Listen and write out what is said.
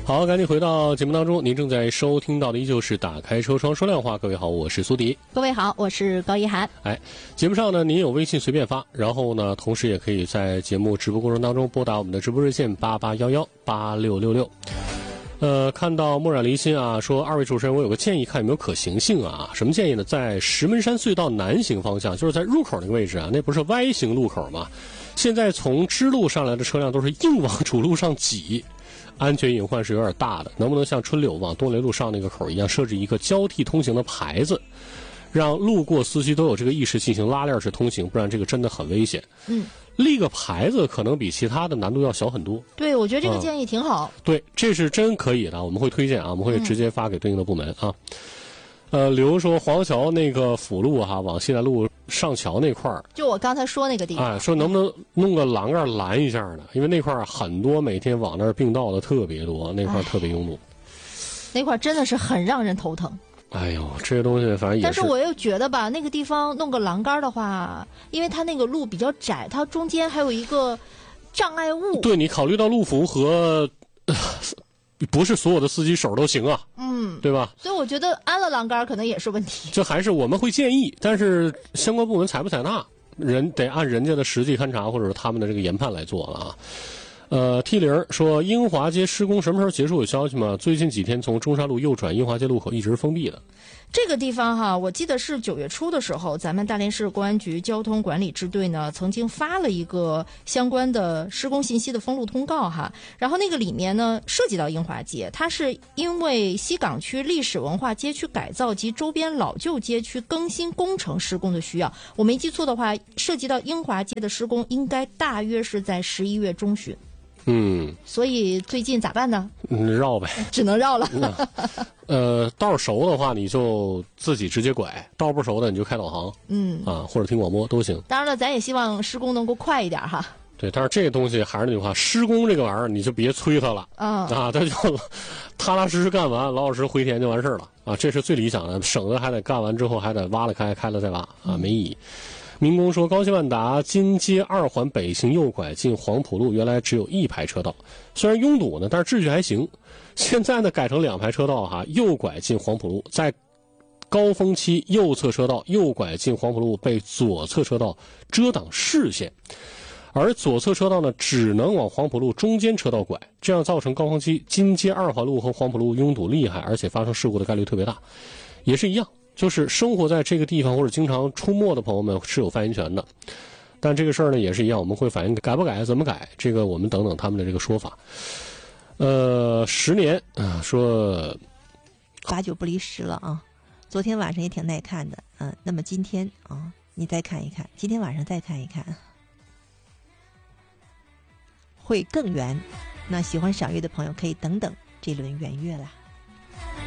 好，赶紧回到节目当中，您正在收听到的依旧是打开车窗说亮话。各位好，我是苏迪。 各位好，我是高一涵。 节目上呢，您有微信随便发，然后呢，同时也可以在节目直播过程当中拨打我们的直播热线88118666。看到墨染离心啊，说二位主持人，我有个建议，看有没有可行性啊？什么建议呢？在石门山隧道南行方向，就是在入口那个位置啊，那不是 Y 型路口吗？现在从支路上来的车辆都是硬往主路上挤，安全隐患是有点大的。能不能像春柳往东雷路上那个口一样，设置一个交替通行的牌子，让路过司机都有这个意识进行拉链式通行？不然这个真的很危险。立个牌子可能比其他的难度要小很多。 对，我觉得这个建议挺好。 对，这是真可以的，我们会推荐啊，我们会直接发给对应的部门啊。比如说黄桥那个辅路哈，往西南路上桥那块儿， 就我刚才说那个地方， 说能不能弄个栏杆拦一下呢？因为那块儿很多每天往那儿并道的特别多，那块儿特别拥堵， 那块儿真的是很让人头疼。 哎呦，这些东西反正也是。 但是我又觉得吧，那个地方弄个栏杆的话，因为它那个路比较窄，它中间还有一个障碍物。 对，你考虑到路幅和不是所有的司机手都行啊，对吧？ 所以我觉得安了栏杆可能也是问题。 这还是我们会建议，但是相关部门采不采纳，人得按人家的实际勘察或者是他们的这个研判来做了啊。T 0说英华街施工什么时候结束有消息吗？最近几天从中山路右转英华街路口一直封闭的。 这个地方哈，我记得是9月初的时候，咱们大连市公安局交通管理支队呢曾经发了一个相关的施工信息的封路通告哈。然后那个里面呢涉及到英华街，它是因为西港区历史文化街区改造及周边老旧街区更新工程施工的需要。我没记错的话，涉及到英华街的施工应该大约是在11月中旬。所以最近咋办呢？ 绕呗， 只能绕了。 道熟的话你就自己直接拐，道不熟的你就开导航，或者听广播都行。 当然了，咱也希望施工能够快一点哈。 对，但是这个东西还是那句话，施工这个玩意儿你就别催它了，他就踏踏实实干完，老老实回填就完事了啊，这是最理想的，省得还得干完之后还得挖了开了再挖啊，没意义。民工说，高新万达金街2环北行右拐进黄埔路，原来只有1排车道，虽然拥堵呢，但是秩序还行。现在呢改成2排车道哈，右拐进黄埔路，在高峰期右侧车道右拐进黄埔路被左侧车道遮挡视线，而左侧车道呢只能往黄埔路中间车道拐，这样造成高峰期金街2环路和黄埔路拥堵厉害，而且发生事故的概率特别大。也是一样，就是生活在这个地方或者经常出没的朋友们是有发言权的，但这个事儿呢也是一样，我们会反映改不改怎么改，这个我们等等他们的这个说法。10年啊，说 8九不离10了啊。昨天晚上也挺耐看的，那么今天啊，你再看一看，今天晚上再看一看，会更圆。那喜欢赏月的朋友可以等等这轮圆月啦。